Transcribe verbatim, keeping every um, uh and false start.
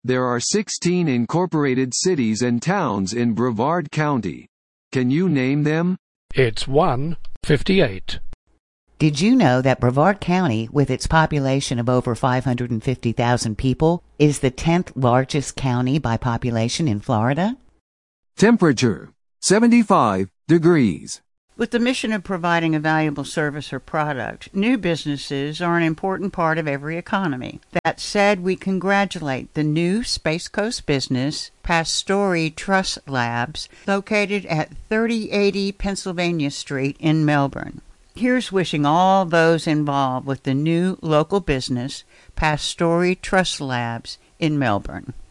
There are sixteen incorporated cities and towns in Brevard County. Can you name them? It's one fifty-eight. Did you know that Brevard County, with its population of over five hundred fifty thousand people, is the tenth largest county by population in Florida? Temperature, seventy-five degrees. With the mission of providing a valuable service or product, new businesses are an important part of every economy. That said, we congratulate the new Space Coast business, Pastori Truss Labs, located at thirty eighty Pennsylvania Street in Melbourne. Here's wishing all those involved with the new local business, Pastori Truss Labs in Melbourne.